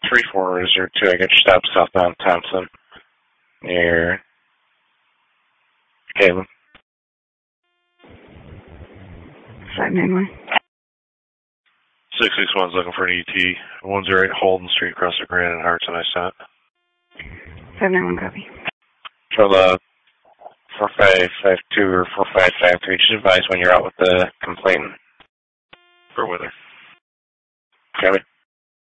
3-4 is your 2. I get your stop southbound Thompson near Caleb. 591. 661's looking for an ET. 108 Holden Street across the Grand and Hearts, and I sent. 591 copy. For the 4552 or 4553, just advise when you're out with the complainant. For weather. Copy.